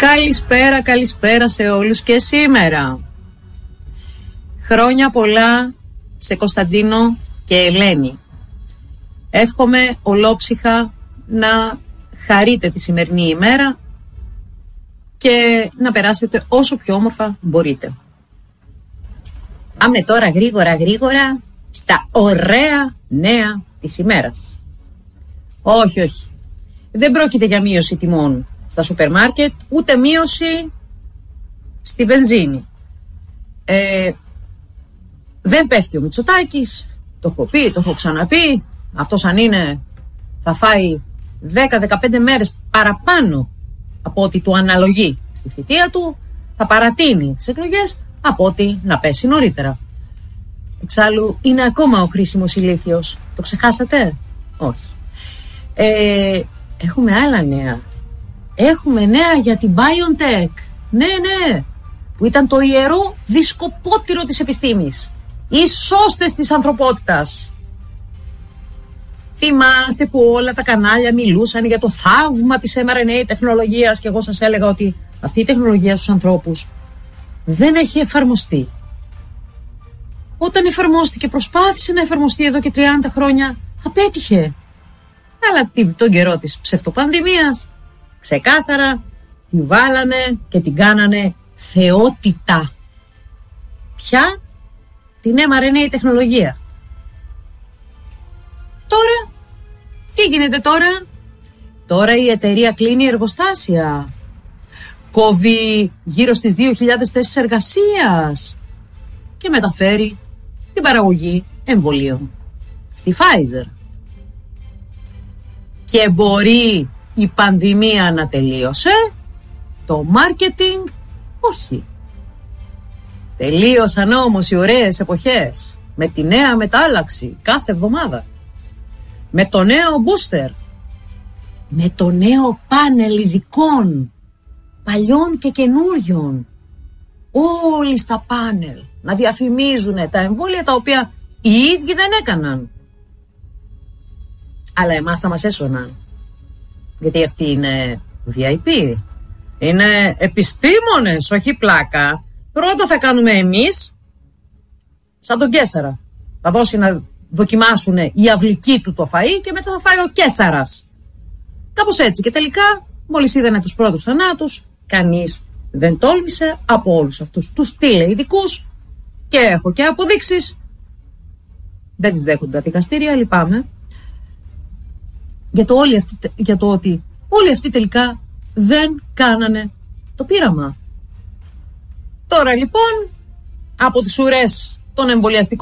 Καλησπέρα σε όλους και σήμερα. Χρόνια πολλά σε Κωνσταντίνο και Ελένη. Εύχομαι ολόψυχα να χαρείτε τη σημερινή ημέρα και να περάσετε όσο πιο όμορφα μπορείτε. Πάμε τώρα γρήγορα στα ωραία νέα της ημέρας. Όχι. Δεν πρόκειται για μείωση τιμών στα σούπερ μάρκετ, ούτε μείωση στη βενζίνη. Δεν πέφτει ο Μητσοτάκης, το έχω πει, το έχω ξαναπεί. Αυτός αν είναι θα φάει 10-15 μέρες παραπάνω από ό,τι του αναλογεί στη θητεία του, θα παρατείνει τις εκλογές από ό,τι να πέσει νωρίτερα. Εξάλλου είναι ακόμα ο χρήσιμος ηλίθιος. Το ξεχάσατε? Όχι. Έχουμε άλλα νέα. Έχουμε νέα για την BioNTech. Ναι. Που ήταν το ιερό δισκοπότηρο της επιστήμης. Οι σώστες της ανθρωπότητας. Θυμάστε που όλα τα κανάλια μιλούσαν για το θαύμα της mRNA τεχνολογίας και εγώ σας έλεγα ότι αυτή η τεχνολογία στους ανθρώπους δεν έχει εφαρμοστεί. Όταν εφαρμόστηκε, προσπάθησε να εφαρμοστεί εδώ και 30 χρόνια, απέτυχε. Αλλά τον καιρό της ψευτοπανδημίας, ξεκάθαρα τη βάλανε και την κάνανε θεότητα. Ποια? Την mRNA τεχνολογία. Τώρα, τι γίνεται τώρα? Τώρα η εταιρεία κλείνει εργοστάσια. Κόβει γύρω στις 2.000 θέσεις εργασίας και μεταφέρει την παραγωγή εμβολίων στη Pfizer. Και μπορεί η πανδημία να τελείωσε, το marketing όχι. Τελείωσαν όμως οι ωραίες εποχές με τη νέα μετάλλαξη κάθε εβδομάδα, με το νέο booster, με το νέο πάνελ ειδικών, παλιών και καινούριων, όλοι στα πάνελ να διαφημίζουν τα εμβόλια τα οποία οι ίδιοι δεν έκαναν. Αλλά εμάς θα μας έσωναν. Γιατί αυτοί είναι VIP. Είναι επιστήμονες, όχι πλάκα. Πρώτα θα κάνουμε εμείς, σαν τον Καίσαρα. Θα δώσει να δοκιμάσουν οι αυλικοί του το φαΐ και μετά θα φάει ο Καίσαρας. Κάπως έτσι. Και τελικά, μόλις είδανε τους πρώτους θανάτους, κανείς δεν τόλμησε από όλους αυτούς τους τηλεειδικούς, και έχω και αποδείξεις. Δεν τις δέχονται τα δικαστήρια, λυπάμαι. Για το ότι όλοι αυτοί τελικά δεν κάνανε το πείραμα. Τώρα λοιπόν, από τις ουρές των εμβολιαστικών